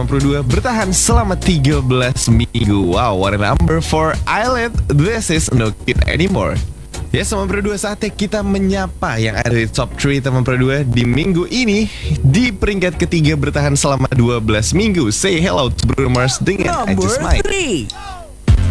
teman Pro 2 bertahan selama 13 minggu. Wow, what a number for Island. This is no kid anymore. Ya, teman Pro 2, saatnya kita menyapa yang ada di top 3 teman Pro 2 di minggu ini. Di peringkat ketiga bertahan selama 12 minggu. Say hello to Bruno Mars dengan I Just Might. Number 3.